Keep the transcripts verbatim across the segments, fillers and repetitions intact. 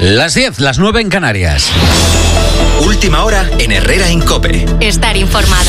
Las diez, las nueve en Canarias. Última hora en Herrera en COPE. Estar informado.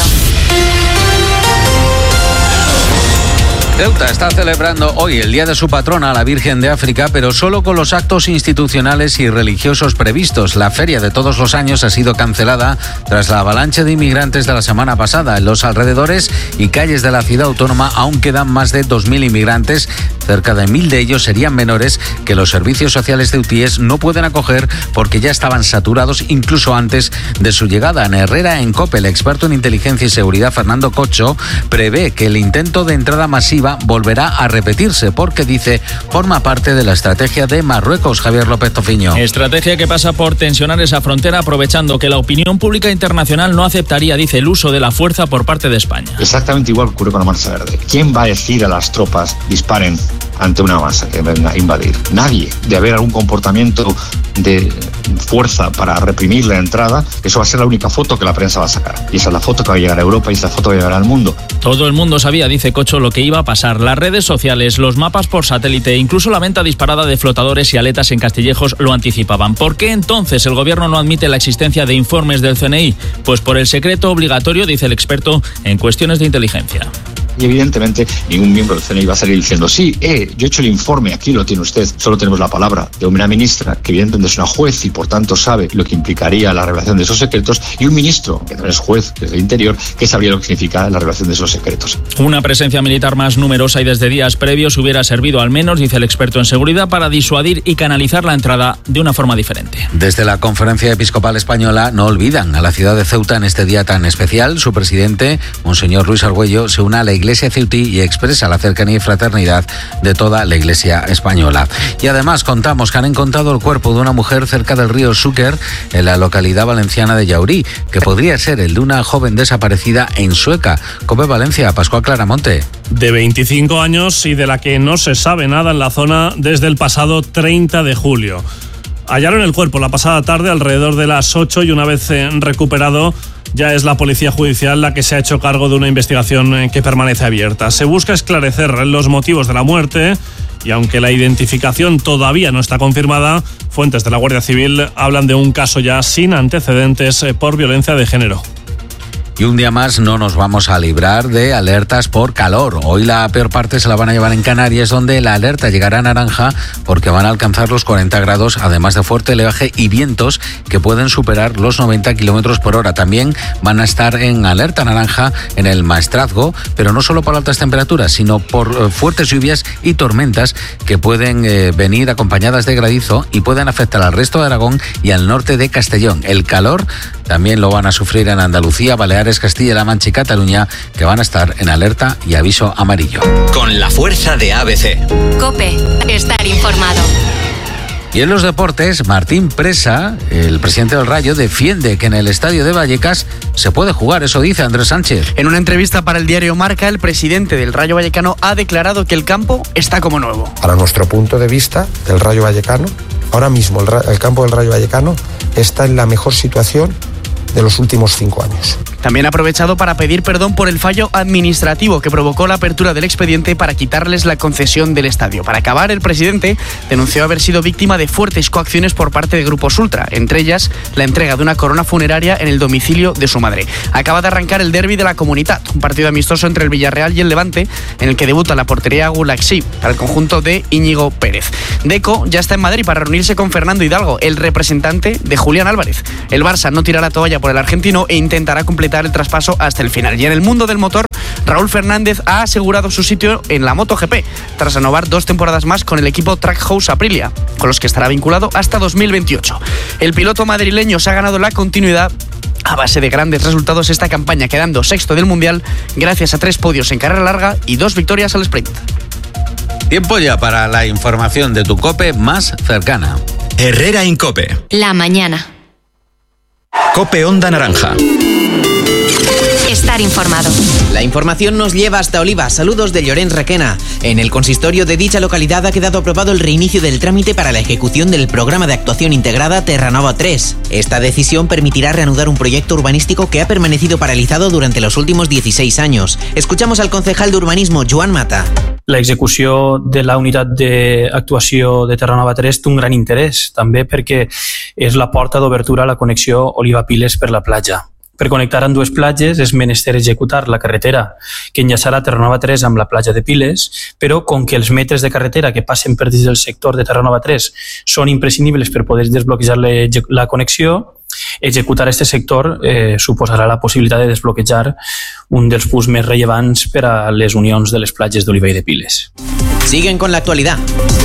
Ceuta está celebrando hoy el día de su patrona, la Virgen de África, pero solo con los actos institucionales y religiosos previstos. La feria de todos los años ha sido cancelada tras la avalancha de inmigrantes de la semana pasada. En los alrededores y calles de la ciudad autónoma aún quedan más de dos mil inmigrantes. Cerca de mil de ellos serían menores que los servicios sociales ceutíes no pueden acoger porque ya estaban saturados incluso antes de su llegada. En Herrera en COPE, el experto en inteligencia y seguridad Fernando Cocho prevé que el intento de entrada masiva volverá a repetirse porque, dice, forma parte de la estrategia de Marruecos. Javier López Tofiño. Estrategia que pasa por tensionar esa frontera aprovechando que la opinión pública internacional no aceptaría, dice, el uso de la fuerza por parte de España. Exactamente igual ocurre con la Marcha Verde. ¿Quién va a decir a las tropas disparen ante una masa que venga a invadir? Nadie. De haber algún comportamiento de fuerza para reprimir la entrada, eso va a ser la única foto que la prensa va a sacar. Y esa es la foto que va a llegar a Europa y esa foto que va a llegar al mundo. Todo el mundo sabía, dice Cocho, lo que iba a pasar. Las redes sociales, los mapas por satélite, incluso la venta disparada de flotadores y aletas en Castillejos lo anticipaban. ¿Por qué entonces el gobierno no admite la existencia de informes del C N I? Pues por el secreto obligatorio, dice el experto en cuestiones de inteligencia. Y evidentemente ningún miembro del C N I va a salir diciendo sí, eh, yo he hecho el informe, aquí lo tiene usted. Solo tenemos la palabra de una ministra que evidentemente es una juez y por tanto sabe lo que implicaría la revelación de esos secretos, y un ministro que no es juez, que es del Interior, que sabría lo que significa la revelación de esos secretos. Una presencia militar más numerosa y desde días previos hubiera servido al menos, dice el experto en seguridad, para disuadir y canalizar la entrada de una forma diferente. Desde la Conferencia Episcopal Española no olvidan a la ciudad de Ceuta en este día tan especial. Su presidente, Monseñor Luis Argüello, se une a la Iglesia ceutí y expresa la cercanía y fraternidad de toda la Iglesia española. Y además contamos que han encontrado el cuerpo de una mujer cerca del río Xúquer, en la localidad valenciana de Llaurí, que podría ser el de una joven desaparecida en Sueca. COPE Valencia, Pascual Claramonte. De veinticinco años y de la que no se sabe nada en la zona desde el pasado treinta de julio. Hallaron el cuerpo la pasada tarde alrededor de las ocho y una vez recuperado ya es la Policía Judicial la que se ha hecho cargo de una investigación que permanece abierta. Se busca esclarecer los motivos de la muerte y aunque la identificación todavía no está confirmada, fuentes de la Guardia Civil hablan de un caso ya sin antecedentes por violencia de género. Y un día más no nos vamos a librar de alertas por calor. Hoy la peor parte se la van a llevar en Canarias, donde la alerta llegará a naranja porque van a alcanzar los cuarenta grados, además de fuerte oleaje y vientos que pueden superar los noventa kilómetros por hora. También van a estar en alerta naranja en el Maestrazgo, pero no solo por altas temperaturas, sino por eh, fuertes lluvias y tormentas que pueden eh, venir acompañadas de granizo y pueden afectar al resto de Aragón y al norte de Castellón. El calor también lo van a sufrir en Andalucía, Baleares, Castilla-La Mancha y Cataluña, que van a estar en alerta y aviso amarillo. Con la fuerza de A B C. COPE, estar informado. Y en los deportes, Martín Presa, el presidente del Rayo, defiende que en el estadio de Vallecas se puede jugar, eso dice Andrés Sánchez. En una entrevista para el diario Marca, el presidente del Rayo Vallecano ha declarado que el campo está como nuevo. Para nuestro punto de vista, del Rayo Vallecano, ahora mismo el, el campo del Rayo Vallecano está en la mejor situación de los últimos cinco años. También ha aprovechado para pedir perdón por el fallo administrativo que provocó la apertura del expediente para quitarles la concesión del estadio. Para acabar, el presidente denunció haber sido víctima de fuertes coacciones por parte de grupos ultra, entre ellas la entrega de una corona funeraria en el domicilio de su madre. Acaba de arrancar el derbi de la Comunitat, un partido amistoso entre el Villarreal y el Levante, en el que debuta la portería Gulaxi para el conjunto de Íñigo Pérez. Deco ya está en Madrid para reunirse con Fernando Hidalgo, el representante de Julián Álvarez. El Barça no tira la toalla por el argentino e intentará completar el traspaso hasta el final. Y en el mundo del motor, Raúl Fernández ha asegurado su sitio en la MotoGP tras renovar dos temporadas más con el equipo Trackhouse Aprilia, con los que estará vinculado hasta dos mil veintiocho. El piloto madrileño se ha ganado la continuidad a base de grandes resultados esta campaña, quedando sexto del Mundial gracias a tres podios en carrera larga y dos victorias al sprint. Tiempo ya para la información de tu COPE más cercana. Herrera en COPE. La mañana. COPE Onda Naranja. Estar informado. La información nos lleva hasta Oliva. Saludos de Llorens Requena. En el consistorio de dicha localidad ha quedado aprobado el reinicio del trámite para la ejecución del programa de actuación integrada Terranova tres. Esta decisión permitirá reanudar un proyecto urbanístico que ha permanecido paralizado durante los últimos dieciséis años. Escuchamos al concejal de urbanismo, Joan Mata. L'execució de la unitat d'actuació de Terranova tres té un gran interès, també perquè és la porta d'obertura a la connexió Oliva-Piles per la platja. Per connectar amb dues platges és menester executar la carretera que enllaçarà Terranova tres amb la platja de Piles, però com que els metres de carretera que passen per dins del sector de Terranova tres són imprescindibles per poder desbloquejar la connexió, executar este sector eh, suposarà la possibilitat de desbloquejar un dels punts més rellevants per a les unions de les platges d'Oliva i de Piles. Siguen con la actualidad.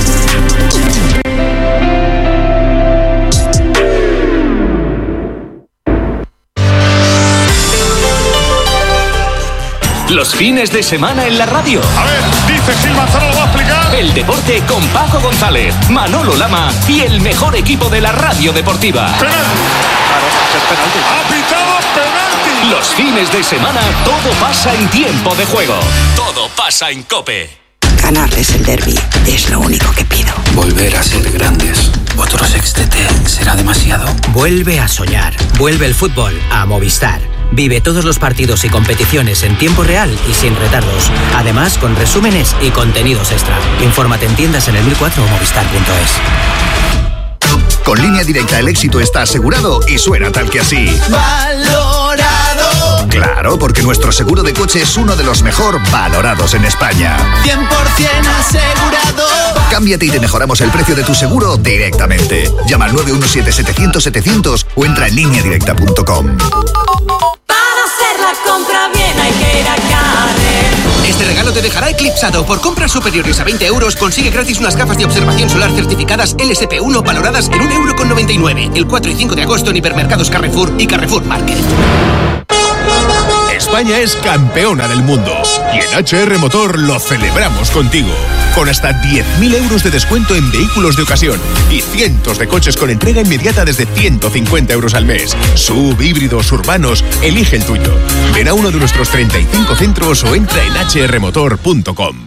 Los fines de semana en la radio. A ver, dice Gil Manzano, lo va a explicar. El deporte con Paco González, Manolo Lama y el mejor equipo de la radio deportiva. Penalti. Claro, es penalti. Ha pitado penalti. Los fines de semana todo pasa en tiempo de juego. Todo pasa en COPE. Ganarles el derbi es lo único que pido. Volver a ser grandes. Otro sextete será demasiado. Vuelve a soñar. Vuelve el fútbol a Movistar. Vive todos los partidos y competiciones en tiempo real y sin retardos. Además, con resúmenes y contenidos extra. Infórmate en tiendas en el mil cuatro o movistar punto es. Con Línea Directa el éxito está asegurado y suena tal que así. ¡Valorado! Claro, porque nuestro seguro de coche es uno de los mejor valorados en España. cien por ciento asegurado. Cámbiate y te mejoramos el precio de tu seguro directamente. Llama al nueve uno siete setecientos setecientos o entra en línea directa punto com. Para hacer la compra bien hay que ir a Carrer. Este regalo te dejará eclipsado. Por compras superiores a veinte euros consigue gratis unas gafas de observación solar certificadas L S P uno valoradas en un euro con noventa y nueve. El cuatro y cinco de agosto en hipermercados Carrefour y Carrefour Market. España es campeona del mundo y en H R Motor lo celebramos contigo. Con hasta diez mil euros de descuento en vehículos de ocasión y cientos de coches con entrega inmediata desde ciento cincuenta euros al mes. Sub, híbridos, urbanos, elige el tuyo. Ven a uno de nuestros treinta y cinco centros o entra en h r motor punto com.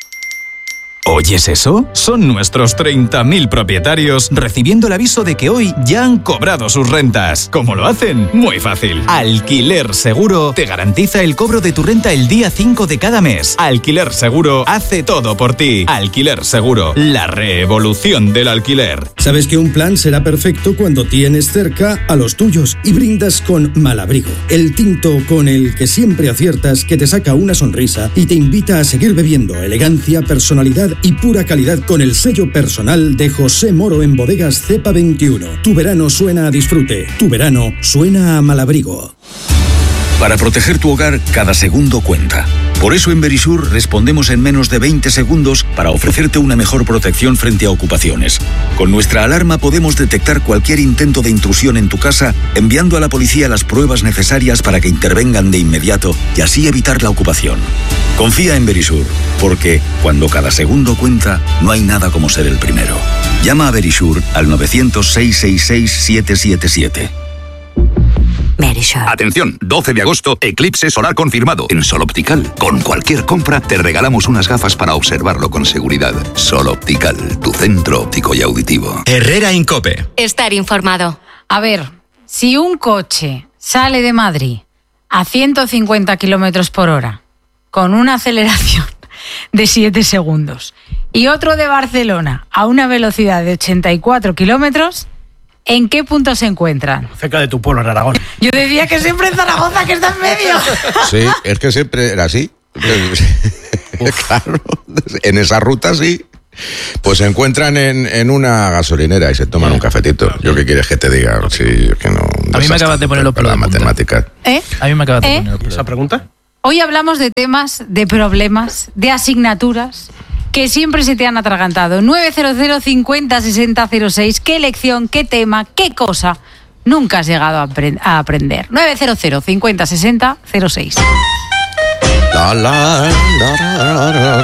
¿Oyes eso? Son nuestros treinta mil propietarios recibiendo el aviso de que hoy ya han cobrado sus rentas. ¿Cómo lo hacen? Muy fácil. Alquiler Seguro te garantiza el cobro de tu renta el día cinco de cada mes. Alquiler Seguro hace todo por ti. Alquiler Seguro, la revolución del alquiler. Sabes que un plan será perfecto cuando tienes cerca a los tuyos y brindas con Malabrigo, el tinto con el que siempre aciertas, que te saca una sonrisa y te invita a seguir bebiendo. Elegancia, personalidad y pura calidad con el sello personal de José Moro en Bodegas Cepa veintiuno. Tu verano suena a disfrute. Tu verano suena a Malabrigo. Para proteger tu hogar, cada segundo cuenta. Por eso en Verisur respondemos en menos de veinte segundos para ofrecerte una mejor protección frente a ocupaciones. Con nuestra alarma podemos detectar cualquier intento de intrusión en tu casa, enviando a la policía las pruebas necesarias para que intervengan de inmediato y así evitar la ocupación. Confía en Verisur, porque cuando cada segundo cuenta, no hay nada como ser el primero. Llama a Verisur al novecientos, seiscientos sesenta y seis, siete siete siete. Verisur. Atención, doce de agosto, eclipse solar confirmado en Sol Optical. Con cualquier compra te regalamos unas gafas para observarlo con seguridad. Sol Optical, tu centro óptico y auditivo. Herrera en COPE. Estar informado. A ver, si un coche sale de Madrid a ciento cincuenta kilómetros por hora con una aceleración de siete segundos y otro de Barcelona a una velocidad de ochenta y cuatro kilómetros, ¿en qué punto se encuentran? Cerca de tu pueblo, en Aragón. Yo decía que siempre en Zaragoza, que está en medio. Sí, es que siempre era así. Claro, en esa ruta sí. Pues se encuentran en, en una gasolinera y se toman un cafetito. ¿Yo qué quieres que te diga? Sí, que no. A mí me acabas de poner los pelos de punta. Matemáticas. ¿Eh? A mí me acabas de ¿Eh? poner los pelos. ¿Esa pregunta? Hoy hablamos de temas, de problemas, de asignaturas que siempre se te han atragantado. nueve cero cero, cincuenta, sesenta, cero seis. ¿Qué lección, qué tema, qué cosa nunca has llegado a, aprend- a aprender? nueve cero cero, cincuenta, sesenta, cero seis. La, la, la, la, la,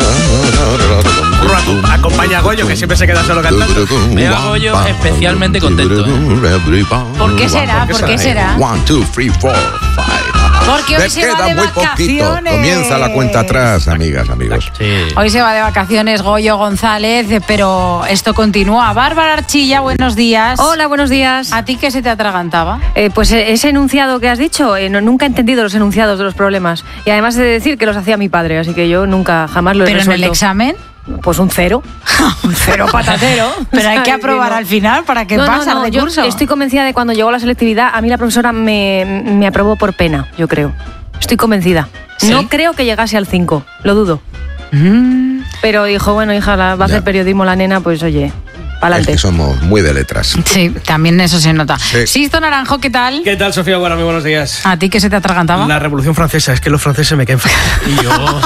la, Acompaña a Goyo, que siempre se queda solo cantando. Veo a Goyo especialmente contento. ¿eh? ¿Por qué será? ¿Por qué será? One, two, three, four, five. Porque hoy Les se queda va de muy poquito. vacaciones. Comienza la cuenta atrás, amigas, amigos. Sí. Hoy se va de vacaciones Goyo González, pero esto continúa. Bárbara Archilla, buenos días. Hola, buenos días. ¿A ti qué se te atragantaba? Eh, pues ese enunciado que has dicho, eh, no, nunca he entendido los enunciados de los problemas. Y además he de decir que los hacía mi padre, así que yo nunca, jamás lo he ¿Pero resuelto. en el examen? Pues un cero. Un cero patatero. Pero hay que aprobar al final para que no, pase no, no, el yo curso. estoy convencida de cuando llegó la selectividad, a mí la profesora me, me aprobó por pena, yo creo. Estoy convencida. ¿Sí? No creo que llegase al cinco, lo dudo. Mm. Pero dijo, bueno, hija, la, va a Ya. hacer periodismo la nena, pues oye, Es pa'lante. que somos muy de letras. Sí, también eso se nota. Sí. Sisto Naranjo, ¿qué tal? ¿Qué tal, Sofía? Bueno, muy buenos días. ¿A ti qué se te atragantaba? La Revolución Francesa, es que los franceses me caen fatal. Y yo.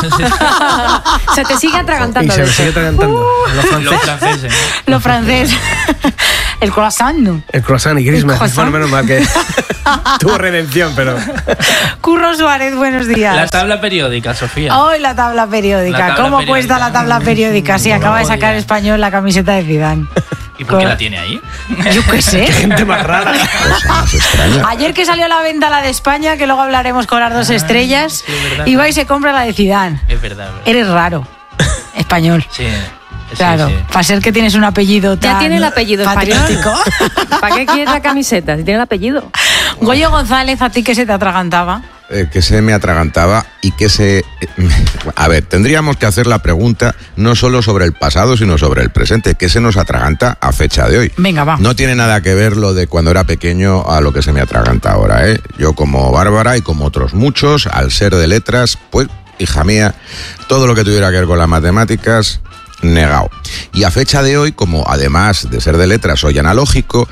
Se te sigue Y atragantando. se de me eso. sigue atragantando. Los Los franceses. franceses. Lo francés. El croissant, ¿no? El croissant y Griezmann. El croissant. Bueno, menos mal que tuvo redención, pero... Curro Suárez, buenos días. La tabla periódica, Sofía. Hoy la tabla periódica. La tabla ¿Cómo periódica. cuesta la tabla periódica? Si acaba de sacar podía. Español la camiseta de Zidane. ¿Y por qué la tiene ahí? Yo qué sé. Qué gente más rara. Cosa más extraña. Ayer que salió a la venta la de España, que luego hablaremos con las dos estrellas, sí, es verdad. y va y se compra la de Zidane. Es verdad, es verdad. Eres raro. Español. Sí. Sí, Claro, sí. para ser que tienes un apellido tan Ya tiene el apellido español. patriótico. ¿Para qué quieres la camiseta si tiene el apellido? Goyo González, ¿a ti qué se te atragantaba? Eh, que se me atragantaba y que se... eh, A ver, tendríamos que hacer la pregunta no solo sobre el pasado, sino sobre el presente. ¿Qué se nos atraganta a fecha de hoy? Venga, va. No tiene nada que ver lo de cuando era pequeño a lo que se me atraganta ahora, ¿eh? Yo como Bárbara y como otros muchos, al ser de letras, pues, hija mía, todo lo que tuviera que ver con las matemáticas, negado. Y a fecha de hoy, como además de ser de letras soy analógico,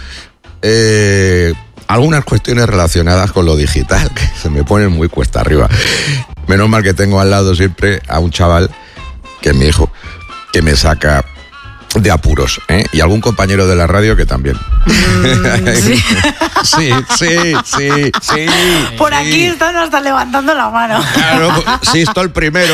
eh, algunas cuestiones relacionadas con lo digital, que se me ponen muy cuesta arriba. Menos mal que tengo al lado siempre a un chaval, que es mi hijo, que me saca de apuros, ¿eh? Y algún compañero de la radio que también. Mm, sí. sí, sí, sí, sí. Por sí. aquí están hasta levantando la mano. Claro, sí, estoy el primero.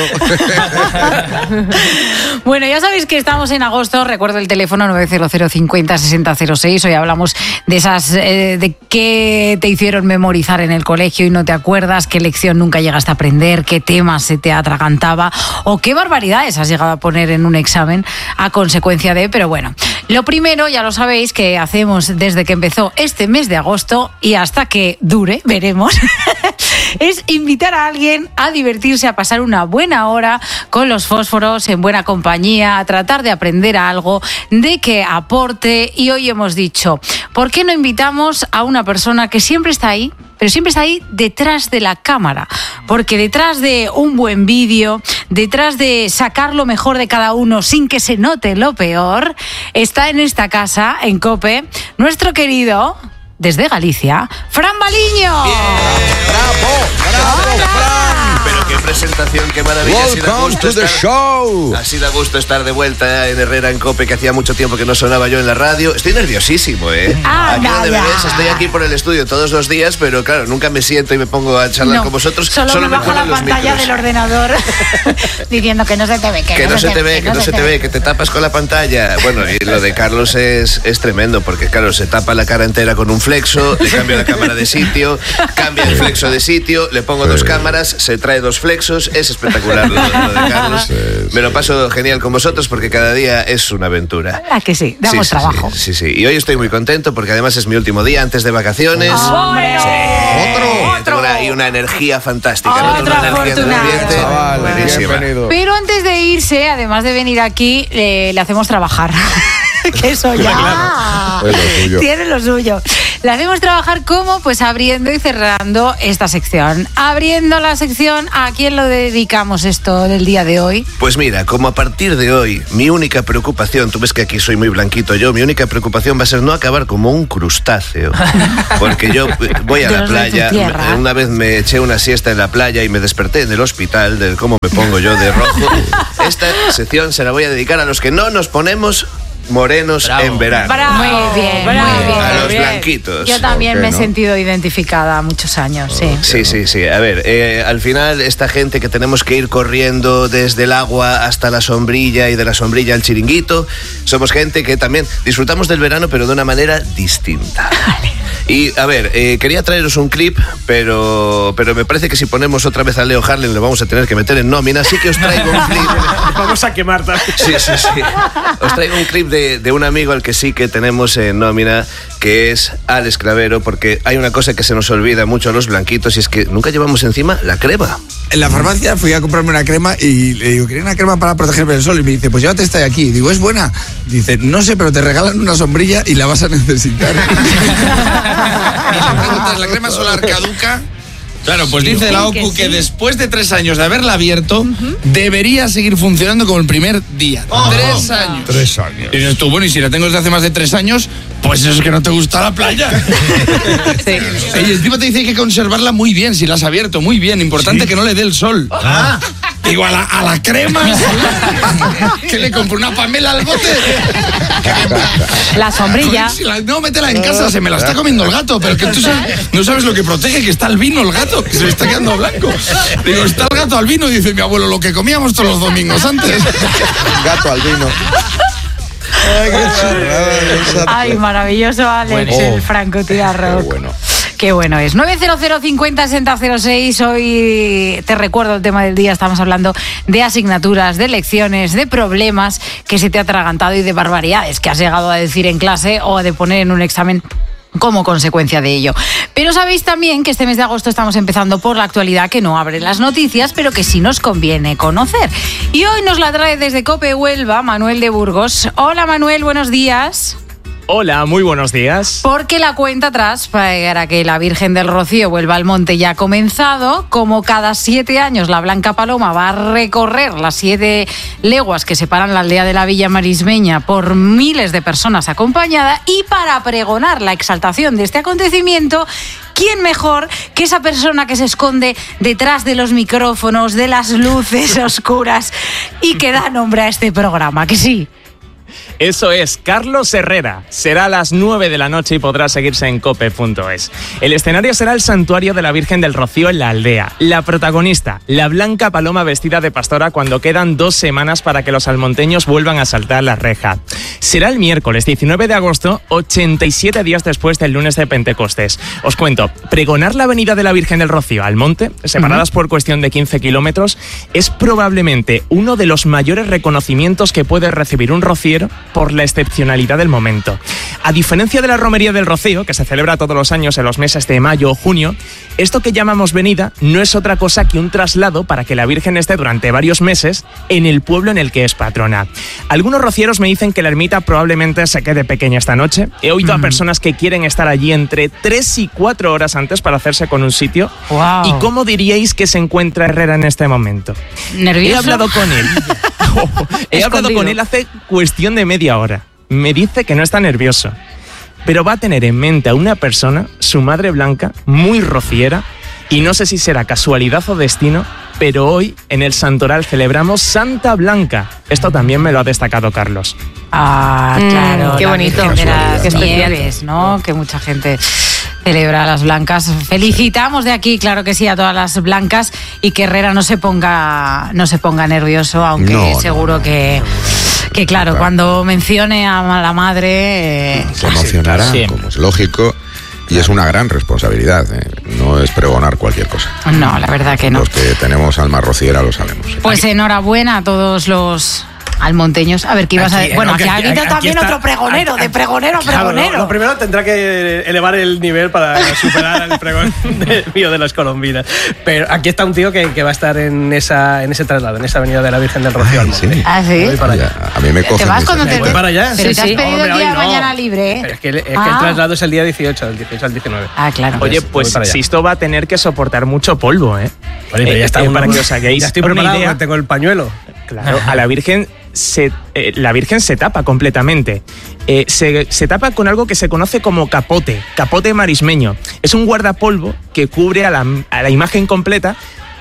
Bueno, ya sabéis que estamos en agosto. Recuerdo el teléfono nueve cero cero cincuenta sesenta cero seis. Hoy hablamos de esas, eh, de qué te hicieron memorizar en el colegio y no te acuerdas, qué lección nunca llegaste a aprender, qué temas se te atragantaba o qué barbaridades has llegado a poner en un examen a consecuencia de... Pero bueno, lo primero, ya lo sabéis, que hacemos desde que empezó este mes de agosto y hasta que dure, veremos, es invitar a alguien a divertirse, a pasar una buena hora con los fósforos, en buena compañía, a tratar de aprender algo, de que aporte. Y hoy hemos dicho, ¿por qué no invitamos a una persona que siempre está ahí, pero siempre está ahí detrás de la cámara? Porque detrás de un buen vídeo, detrás de sacar lo mejor de cada uno sin que se note lo peor, está en esta casa, en COPE, nuestro querido, desde Galicia, Fran Baliño. ¡Bravo! ¡Bravo, Fran! Pero qué presentación, qué maravilla. Así da Welcome gusto to the estar- show. Así da gusto estar de vuelta en Herrera en COPE, que hacía mucho tiempo que no sonaba yo en la radio. Estoy nerviosísimo, ¿eh? Ah, aquí donde me vaya. ves, estoy aquí por el estudio todos los días, pero claro, nunca me siento y me pongo a charlar No, con vosotros. Solo, me baja la ponen los pantalla micros. del ordenador diciendo que no se te ve, que, Que no se te ve, que no se te ve, que te tapas con la pantalla. Bueno, y lo de Carlos es, es tremendo, porque claro, se tapa la cara entera con un flexo, le cambio la cámara de sitio, cambia el flexo de sitio, le pongo dos cámaras, se trae dos flexos, es espectacular lo, lo de Carlos. Me lo paso genial con vosotros porque cada día es una aventura. Ah, que sí, damos Sí, sí, trabajo. Sí, sí, sí. Y hoy estoy muy contento porque además es mi último día antes de vacaciones. ¡Hombre! Y tengo una, y una energía fantástica. ¿no? Otro Una energía en el afortunado. ambiente. Chaval, Buenísima. bienvenido. Pero antes de irse, además de venir aquí, eh, le hacemos trabajar. Que eso ya Es lo suyo. tiene lo suyo. Le hacemos trabajar como, pues abriendo y cerrando esta sección. Abriendo la sección, ¿a quién lo dedicamos esto del día de hoy? Pues mira, como a partir de hoy, mi única preocupación, tú ves que aquí soy muy blanquito yo, mi única preocupación va a ser no acabar como un crustáceo. Porque yo voy a De la los de tu playa, tierra. una vez me eché una siesta en la playa y me desperté en el hospital del cómo me pongo yo de rojo. Esta sección se la voy a dedicar a los que no nos ponemos morenos Bravo. en verano. Bravo, muy bien, bravo, muy bien. A los bien. blanquitos. Yo también me he no? sentido identificada muchos años, sí. Sí, sí, sí. A ver, eh, al final esta gente que tenemos que ir corriendo desde el agua hasta la sombrilla y de la sombrilla al chiringuito, somos gente que también disfrutamos del verano pero de una manera distinta. Y a ver, eh, quería traeros un clip, pero, pero me parece que si ponemos otra vez a Leo Harlem lo vamos a tener que meter en nómina, así que os traigo un clip. Vamos a quemar también. Sí, sí, sí. Os traigo un clip de, de un amigo al que sí que tenemos en nómina, que es Alex Clavero, porque hay una cosa que se nos olvida mucho a los blanquitos y es que nunca llevamos encima la crema. En la farmacia fui a comprarme una crema y le digo, quería una crema para protegerme del sol. Y me dice, pues llévate esta de aquí. Digo, ¿es buena? Dice, no sé, pero te regalan una sombrilla y la vas a necesitar. Y la pregunta es, ¿la crema solar caduca? Claro, pues dice la O C U que, que después de tres años de haberla abierto, uh-huh. debería seguir funcionando como el primer día. Oh, tres años. Tres años. Y dices tú, bueno, y si la tengo desde hace más de tres años, pues eso es que no te gusta la playa. Sí. Y encima te dice que hay que conservarla muy bien, si la has abierto, muy bien. Importante ¿Sí? que no le dé el sol. Ah. Digo, a la, a la crema solar, que le compro una Pamela al bote. La sombrilla. Si la, no, métela en casa, se me la está comiendo el gato, pero que tú sabes, no sabes lo que protege, que está el vino, el gato, que se le está quedando blanco. Digo, está el gato al vino, dice mi abuelo, lo que comíamos todos los domingos antes. Gato al vino. Ay, qué churrada. Ay, maravilloso, Alex, bueno. el francotirador. Qué bueno. Qué bueno es. nueve cero cero cincuenta sesenta cero seis. Hoy te recuerdo el tema del día. Estamos hablando de asignaturas, de lecciones, de problemas que se te ha atragantado y de barbaridades que has llegado a decir en clase o de poner en un examen como consecuencia de ello. Pero sabéis también que este mes de agosto estamos empezando por la actualidad que no abre las noticias, pero que sí nos conviene conocer. Y hoy nos la trae desde COPE Huelva Manuel de Burgos. Hola Manuel, buenos días. Hola, muy buenos días. Porque la cuenta atrás para que la Virgen del Rocío vuelva al monte ya ha comenzado. Como cada siete años la Blanca Paloma va a recorrer las siete leguas que separan la aldea de la Villa Marismeña por miles de personas acompañada, y para pregonar la exaltación de este acontecimiento, ¿quién mejor que esa persona que se esconde detrás de los micrófonos, de las luces oscuras y que da nombre a este programa? Que sí. Eso es, Carlos Herrera. Será a las nueve de la noche y podrá seguirse en cope punto es. El escenario será el santuario de la Virgen del Rocío en la aldea. La protagonista, la Blanca Paloma vestida de pastora, cuando quedan dos semanas para que los almonteños vuelvan a saltar la reja. Será el miércoles diecinueve de agosto, ochenta y siete días después del lunes de Pentecostés. Os cuento, pregonar la venida de la Virgen del Rocío al monte, separadas uh-huh. por cuestión de quince kilómetros, es probablemente uno de los mayores reconocimientos que puede recibir un rociero por la excepcionalidad del momento. A diferencia de la Romería del Rocío, que se celebra todos los años en los meses de mayo o junio, esto que llamamos venida no es otra cosa que un traslado para que la Virgen esté durante varios meses en el pueblo en el que es patrona. Algunos rocieros me dicen que la ermita probablemente se quede pequeña esta noche. He oído mm. a personas que quieren estar allí entre tres y cuatro horas antes para hacerse con un sitio. Wow. ¿Y cómo diríais que se encuentra Herrera en este momento? ¿Nervioso? He hablado con él. He hablado con él hace cuestión de media hora. Me dice que no está nervioso, pero va a tener en mente a una persona, su madre Blanca, muy rociera, y no sé si será casualidad o destino, pero hoy en el Santoral celebramos Santa Blanca. Esto también me lo ha destacado Carlos. Ah, claro. Mm, qué bonito. De las nieves, ¿no? Que mucha gente celebra a las blancas. Felicitamos de aquí, claro que sí, a todas las blancas, y que Herrera no se ponga, no se ponga nervioso, aunque no, seguro no, no, que... Que claro, claro, cuando mencione a la madre... Eh, se emocionará, sí. como es lógico, y es una gran responsabilidad, ¿eh? No es pregonar cualquier cosa. No, la verdad que no. Los que tenemos alma rociera lo sabemos. ¿eh? Pues enhorabuena a todos los almonteños. A ver, ¿qué ibas aquí, a...? Bueno, no, aquí, aquí ha habido también está, otro pregonero, aquí, de pregonero a pregonero. Claro, lo, lo primero tendrá que elevar el nivel para superar el pregón del mío de las colombinas. Pero aquí está un tío que, que va a estar en esa en ese traslado, en esa avenida de la Virgen del Rocío al monte. ¿Ah, sí? Voy para allá. A mí me coge. ¿Te vas cuando te voy para allá? Pero Sí, te has sí. pedido Hombre, el día de no. mañana libre, ¿eh? Pero es que, el, es que ah. el traslado es el día dieciocho, del dieciocho al diecinueve. Ah, claro. Oye, pues Sisto va a tener que soportar mucho polvo, ¿eh? Vale, pero ya está. Eh, para que os hagáis ya estoy una preparado, idea. tengo el pañuelo. Claro, a la Virgen se, eh, la Virgen se tapa completamente. Eh, se, se tapa con algo que se conoce como capote, capote marismeño. Es un guardapolvo que cubre a la, a la imagen completa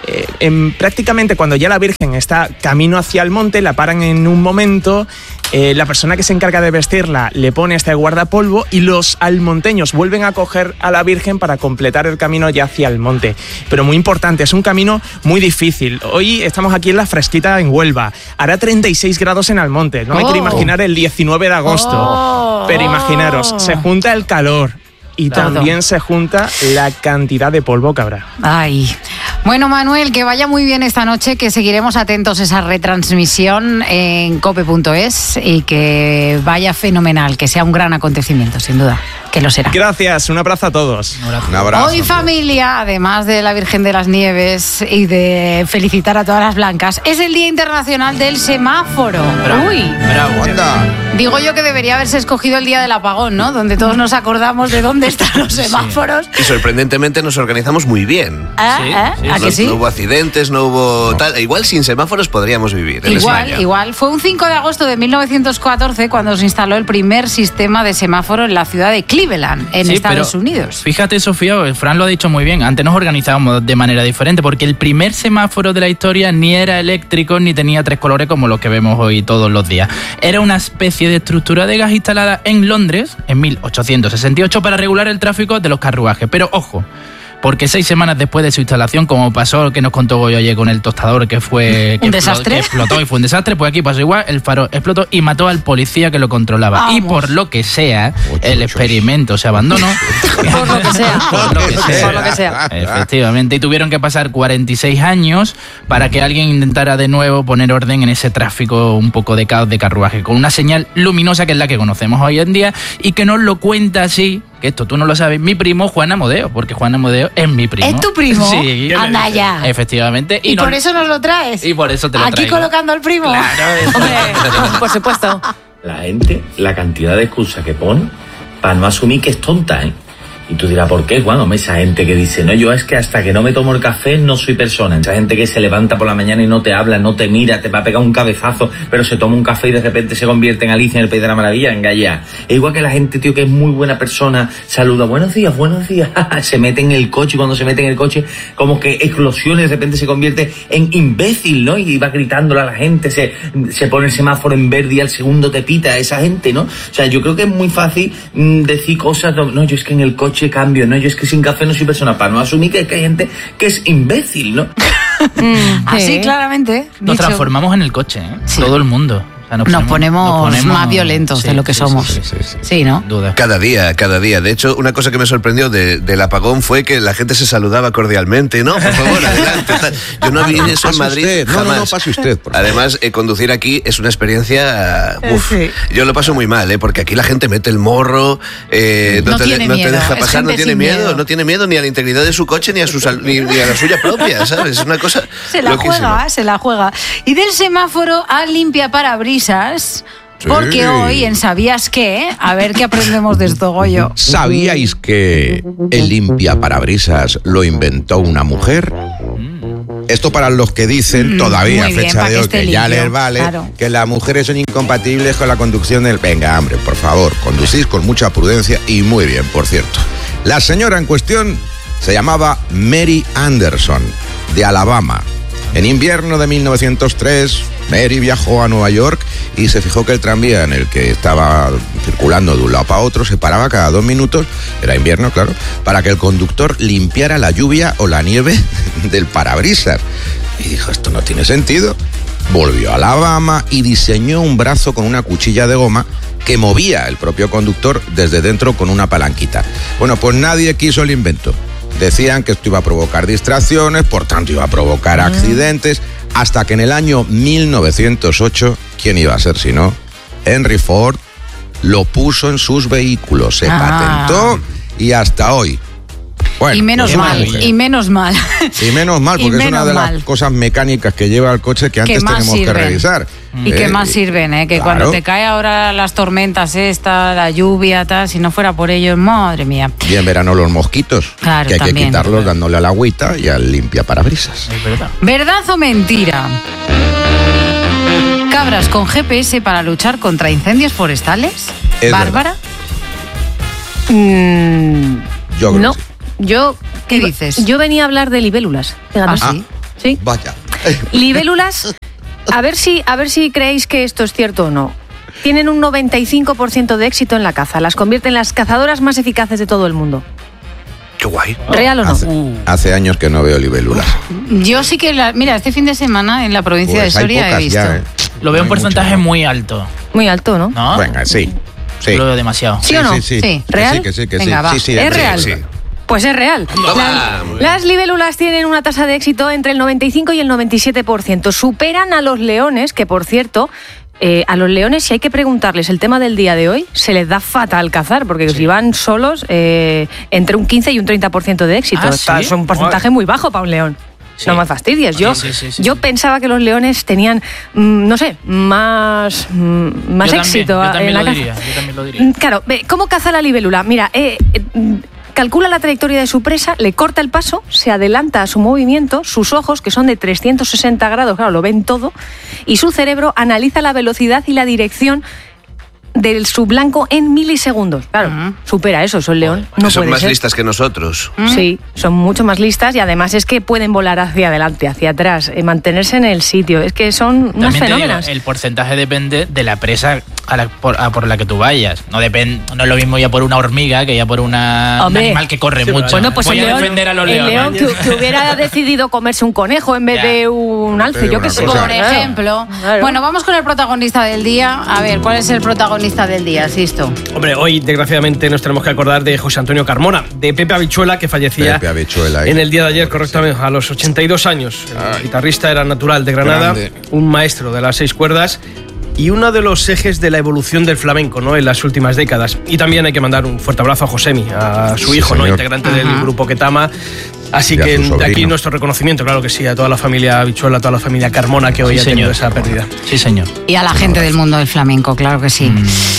Eh, en, prácticamente cuando ya la Virgen está camino hacia el monte, la paran en un momento, eh, la persona que se encarga de vestirla le pone este guardapolvo y los almonteños vuelven a coger a la Virgen para completar el camino ya hacia el monte. Pero muy importante, es un camino muy difícil. Hoy estamos aquí en la fresquita en Huelva, hará treinta y seis grados en Almonte, no me Oh. quiero imaginar el diecinueve de agosto, Oh. pero imaginaros, se junta el calor y Todo. también se junta la cantidad de polvo que habrá. Ay. Bueno, Manuel, que vaya muy bien esta noche, que seguiremos atentos a esa retransmisión en cope punto es y que vaya fenomenal, que sea un gran acontecimiento, sin duda, que lo será. Gracias, un abrazo a todos. Un abrazo. Hoy, familia, además de la Virgen de las Nieves y de felicitar a todas las blancas, es el Día Internacional del Semáforo. Uy. Bravo, anda. Digo yo que debería haberse escogido el día del apagón, ¿no? Donde todos nos acordamos de dónde están los semáforos. Y sorprendentemente nos organizamos muy bien. ¿Ah? ¿Ah? ¿A No, que sí? no hubo accidentes, no hubo tal. Igual sin semáforos podríamos vivir en Igual, España. igual. Fue un cinco de agosto de mil novecientos catorce cuando se instaló el primer sistema de semáforo en la ciudad de Cleveland, en Sí, Estados pero Unidos. Fíjate, Sofía, Fran lo ha dicho muy bien. Antes nos organizábamos de manera diferente porque el primer semáforo de la historia ni era eléctrico ni tenía tres colores como los que vemos hoy todos los días. Era una especie de estructura de gas instalada en Londres en mil ochocientos sesenta y ocho para regular el tráfico de los carruajes. Pero ojo, porque seis semanas después de su instalación, como pasó, que nos contó Goyo ayer con el tostador, que fue... que ¿Un explo- desastre? que explotó y fue un desastre, pues aquí pasó igual, el faro explotó y mató al policía que lo controlaba. Vamos. Y por lo que sea, el experimento se abandonó. Por lo que sea. Por lo que sea. Por lo que sea. Efectivamente, y tuvieron que pasar cuarenta y seis años para que alguien intentara de nuevo poner orden en ese tráfico un poco de caos de carruaje, con una señal luminosa que es la que conocemos hoy en día y que nos lo cuenta así, que esto tú no lo sabes, mi primo Juan Amodeo, porque Juan Amodeo es mi primo. ¿Es tu primo? Sí. Anda ya. Efectivamente. Y, no- por eso nos lo traes. Y por eso te lo Aquí traigo. colocando al primo. Hombre, por supuesto. La gente, la cantidad de excusas que pone para no asumir que es tonta, ¿eh? Y tú dirás, ¿por qué, Juan? Hombre, esa gente que dice, no, yo es que hasta que no me tomo el café no soy persona. Esa gente que se levanta por la mañana y no te habla, no te mira, te va a pegar un cabezazo, pero se toma un café y de repente se convierte en Alicia en el País de la Maravilla, en Gaia. Es igual que la gente, tío, que es muy buena persona, saluda, buenos días, buenos días, se mete en el coche y cuando se mete en el coche, como que explosiona y de repente se convierte en imbécil, ¿no? Y va gritándole a la gente, se, se pone el semáforo en verde y al segundo te pita a esa gente, ¿no? O sea, yo creo que es muy fácil mm, decir cosas, no, no, yo es que en el coche cambio, no, yo es que sin café no soy persona, para no asumir que, que hay gente que es imbécil, ¿no? Así, claramente. Nos dicho. transformamos en el coche, ¿eh? Todo el mundo. O sea, Nos ponemos más violentos sí, de lo que sí, somos. sí, sí, sí. Sí, ¿no? Duda. Cada día, cada día. De hecho, una cosa que me sorprendió de- del apagón fue que la gente se saludaba cordialmente. No, por favor, adelante. tal. Yo no vi eso en Pase Madrid usted. No, no, jamás. no, pase usted, por favor. Además, eh, conducir aquí es una experiencia... uh, uf, Sí. Yo lo paso muy mal, ¿eh? Porque aquí la gente mete el morro, eh, no, No te, tiene no te miedo, deja es pasar, no gente tiene sin miedo, miedo. no tiene miedo ni a la integridad de su coche ni a, su sal- ni, ni a la suya propia, ¿sabes? Es una cosa Se la loquísima. juega, se la juega. Y del semáforo a limpia parabrisas, Sí. porque hoy en ¿Sabías qué? A ver qué aprendemos de esto, Goyo. ¿Sabíais que el limpiaparabrisas lo inventó una mujer? Esto para los que dicen Mm, todavía, muy bien, fecha para de que hoy, esté que ya limpio, les vale, claro. que las mujeres son incompatibles con la conducción del... Venga, hombre, por favor, conducís con mucha prudencia y muy bien, por cierto. La señora en cuestión se llamaba Mary Anderson, de Alabama. En invierno de mil novecientos tres, Mary viajó a Nueva York y se fijó que el tranvía en el que estaba circulando de un lado para otro se paraba cada dos minutos, era invierno, claro, para que el conductor limpiara la lluvia o la nieve del parabrisas. Y dijo, esto no tiene sentido. Volvió a Alabama y diseñó un brazo con una cuchilla de goma que movía el propio conductor desde dentro con una palanquita. Bueno, pues nadie quiso el invento. Decían que esto iba a provocar distracciones, por tanto iba a provocar accidentes, hasta que en el año mil novecientos ocho, ¿quién iba a ser si no? Henry Ford lo puso en sus vehículos, se Ah. patentó y hasta hoy. Bueno, y menos pues una mal, mujer. y menos mal. Y menos mal, y porque es una menos de las mal. cosas mecánicas que lleva el coche que antes más tenemos que sirven. revisar. Y que Eh, más sirven, ¿eh? Que claro. cuando te cae ahora las tormentas esta, la lluvia, tal, si no fuera por ello, madre mía. Y en verano los mosquitos, Claro, que hay también. que quitarlos dándole a la agüita y al limpiaparabrisas. Es verdad. ¿Verdad o mentira? ¿Cabras con G P S para luchar contra incendios forestales? Es ¿Bárbara? Mm, Yo creo no. que sí. Yo, ¿Qué iba- dices? Yo venía a hablar de libélulas. Fíjate. Ah, ¿sí? Sí. Vaya. Libélulas, a ver si, a ver si creéis que esto es cierto o no. Tienen un noventa y cinco por ciento de éxito en la caza. Las convierte en las cazadoras más eficaces de todo el mundo. Qué guay. ¿Real o no? Hace, hace años que no veo libélulas. Yo sí que, la, mira, este fin de semana en la provincia Pues de hay Soria pocas he visto. ya, ¿eh? Lo veo No un hay porcentaje mucho, ¿no? muy alto. Muy alto, ¿no? ¿No? Venga, sí. Sí. Lo veo demasiado. ¿Sí o no? Sí, sí, Sí. Que ¿Real? sí, que sí, que Venga, sí. va. Sí, sí, ¿Es real? sí. Pues es real. Las, las libélulas tienen una tasa de éxito entre el noventa y cinco y el noventa y siete por ciento. Superan a los leones, que por cierto, eh, a los leones, si hay que preguntarles el tema del día de hoy, se les da fatal cazar, porque sí. si van solos, eh, entre un quince y un treinta por ciento de éxito. ¿Ah, Está, sí? es un porcentaje muy bajo para un león. Sí. No me fastidies. Yo, Sí, sí, sí, sí, yo sí. pensaba que los leones tenían, mm, no sé, más, mm, más Yo éxito también, yo también en la lo caza. diría, yo también lo diría. Mm, Claro, ve, ¿cómo caza la libélula? Mira, eh, eh, calcula la trayectoria de su presa, le corta el paso, se adelanta a su movimiento, sus ojos, que son de trescientos sesenta grados, claro, lo ven todo, y su cerebro analiza la velocidad y la dirección del su blanco en milisegundos. Claro, uh-huh. supera eso, son león. No son puede más ser. listas que nosotros. Sí, son mucho más listas y además es que pueden volar hacia adelante, hacia atrás, eh, mantenerse en el sitio. Es que son unas También te fenómenas. digo, el porcentaje depende de la presa a la, por, a por la que tú vayas. No, depend, no es lo mismo ya por una hormiga que ya por una, un Hombre, animal que corre sí, mucho. bueno, pues Voy el a león, defender a los el leones. león que, que hubiera decidido comerse un conejo en vez Ya. de un alce, yo qué sé. Por Claro. ejemplo. Claro. Bueno, vamos con el protagonista del día. A ver, ¿cuál es el protagonista del día, Sisto? Hombre, hoy desgraciadamente nos tenemos que acordar de José Antonio Carmona, de Pepe Habichuela, que fallecía Pepe Habichuela, ¿eh? en el día de ayer, correctamente, a los ochenta y dos años. El Ay. guitarrista era natural de Granada, Grande. un maestro de las seis cuerdas y uno de los ejes de la evolución del flamenco, ¿no?, en las últimas décadas. Y también hay que mandar un fuerte abrazo a Josemi, a su Sí, hijo, ¿no?, señor. integrante Ajá. del grupo Ketama. Así Y a que su de sobrino. aquí nuestro reconocimiento, claro que sí, a toda la familia Habichuela, a toda la familia Carmona que hoy Sí, ha tenido señor. esa pérdida. Sí, señor. Y a la gente del mundo del flamenco, claro que sí.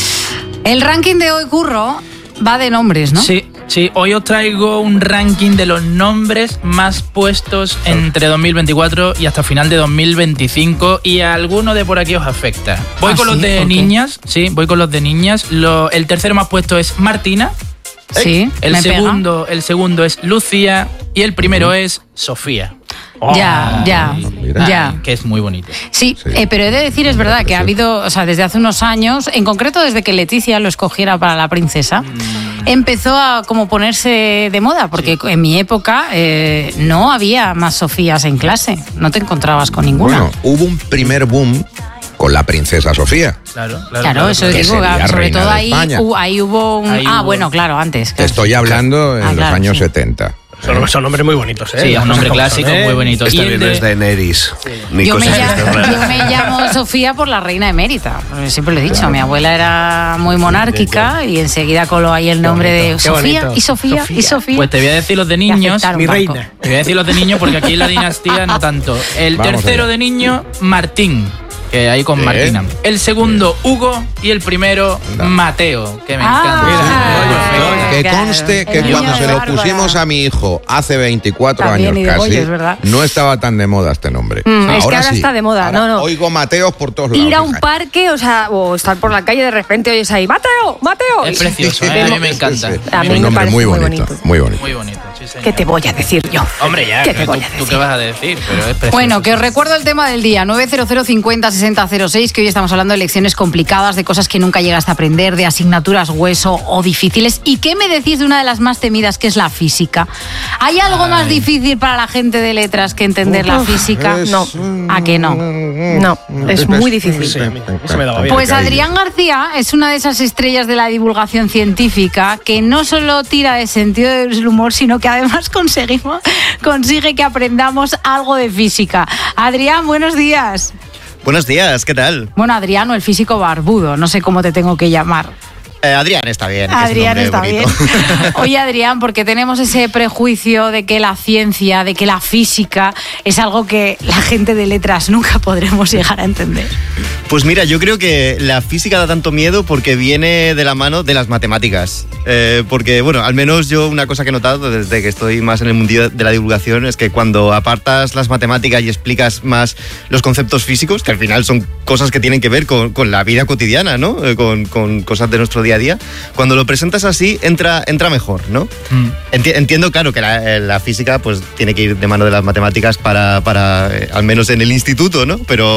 El ranking de hoy, Curro, va de nombres, ¿no? Sí, sí. Hoy os traigo un ranking de los nombres más puestos entre dos mil veinticuatro y hasta final de dos mil veinticinco y a alguno de por aquí os afecta. Voy ¿Ah, con los sí? de ¿Por qué? niñas, sí, voy con los de niñas. Lo- el tercero más puesto es Martina. Sí, El me pega. segundo, el segundo es Lucía y el primero es Sofía. Ya, ya, mira. ya. Que es muy bonito. Sí, Sí. eh, pero he de decir, es verdad, que ha habido, o sea, desde hace unos años, en concreto desde que Leticia lo escogiera para la princesa, Mm. empezó a como ponerse de moda, porque en mi época eh, no había más Sofías en clase, no te encontrabas con ninguna. Bueno, hubo un primer boom con la princesa Sofía. Claro, claro. Claro, eso que digo, sería sobre reina todo de ahí, España. hu- ahí hubo un... Ahí ah, hubo- bueno, claro, antes. Te claro. estoy hablando en Ah, los claro, años sí. setenta. Son, son nombres muy bonitos, ¿eh? Sí, es Las un nombre cosas como clásico son, ¿eh? muy bonito. Esta Y el bien no de- es Daenerys. Ni Yo me, cosas llamo, estas yo raras. me llamo Sofía por la reina emérita. porque Siempre lo he dicho, mi abuela era muy monárquica y enseguida coló ahí el nombre de bonito, qué Sofía bonito. y Sofía, Sofía. y Sofía. Pues te voy a decir los de niños. aceptaron Mi barco. reina. Te voy a decir los de niños porque aquí en la dinastía no tanto. El Vamos tercero allá. de niño, Martín. Que ahí con ¿Eh? Martina. El segundo, Hugo. Y el primero, Anda. Mateo. Que me Ah, encanta. Que claro. conste que El cuando niño se de lo Bárbara. pusimos a mi hijo hace veinticuatro También, años y de casi, Goyo, es verdad. no estaba tan de moda este nombre. Mm, es que ahora sí. está de moda, Ahora no, no. Oigo Mateos por todos lados. Ir a un hija. parque, o sea, o estar por la calle de repente oyes ahí, ¡Mateo! ¡Mateo! Es Y- precioso, ¿eh? A mí me encanta. Sí, sí. A mí un me nombre parece muy muy bonito, bonito. muy bonito. Muy bonito, sí, señor. ¿Qué te voy a decir yo? Hombre, ya, ¿Qué que te tú, voy a tú decir? qué vas a decir, pero es precioso. Bueno, que os recuerdo el tema del día, nueve cero cero cincuenta sesenta cero seis, que hoy estamos hablando de lecciones complicadas, de cosas que nunca llegaste a aprender, de asignaturas hueso o difíciles. ¿Y qué me decís de una de las más temidas, que es la física? ¿Hay algo más difícil para la gente de letras que entender la física? Es- No. ¿A que no? No, es muy difícil. Sí, a mí se me daba bien. Pues Adrián García es una de esas estrellas de la divulgación científica que no solo tira de sentido del humor, sino que además conseguimos, consigue que aprendamos algo de física. Adrián, buenos días. Buenos días, ¿qué tal? Bueno, Adrián, o el físico barbudo, no sé cómo te tengo que llamar. Eh, Adrián está bien. que es un Adrián nombre está bonito. bien. Oye, Adrián, porque tenemos ese prejuicio de que la ciencia, de que la física es algo que la gente de letras nunca podremos llegar a entender. Pues mira, yo creo que la física da tanto miedo porque viene de la mano de las matemáticas. Eh, porque, bueno, al menos yo una cosa que he notado desde que estoy más en el mundillo de la divulgación es que cuando apartas las matemáticas y explicas más los conceptos físicos, que al final son cosas que tienen que ver con, con la vida cotidiana, ¿no? Eh, con, con cosas de nuestro día día a día, cuando lo presentas así entra, entra mejor, ¿no? Mm. Enti- entiendo, claro, que la, la física pues tiene que ir de mano de las matemáticas para, para eh, al menos en el instituto, ¿no? Pero